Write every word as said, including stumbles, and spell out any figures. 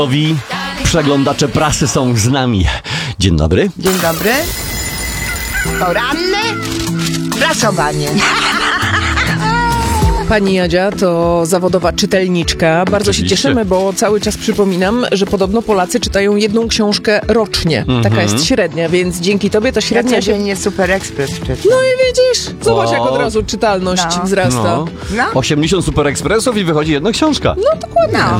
Przeglądacze prasy są z nami. Dzień dobry. Dzień dobry. Poranne prasowanie. Pani Jadzia to zawodowa czytelniczka. Bardzo Oczywiście. się cieszymy, bo cały czas przypominam, że podobno Polacy czytają jedną książkę rocznie. Mhm. Taka jest średnia, więc dzięki tobie to średnia Ja się... codziennie Super Express czytam. No i widzisz, zobacz O. jak od razu czytalność No. wzrasta. No. No. osiemdziesiąt super ekspresów i wychodzi jedna książka. No dokładnie. No.